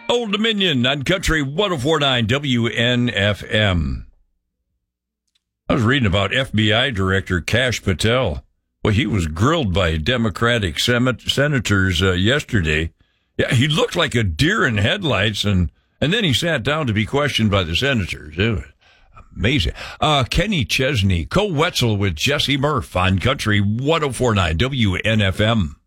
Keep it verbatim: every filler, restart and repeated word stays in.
Old Dominion on Country one oh four point nine W N F M. I was reading about F B I Director Kash Patel. Well, he was grilled by Democratic sen- senators uh, yesterday. Yeah, he looked like a deer in headlights, and, and then he sat down to be questioned by the senators. It was amazing. Uh, Kenny Chesney, Co-Wetzel with Jesse Murph on Country one oh four point nine W N F M.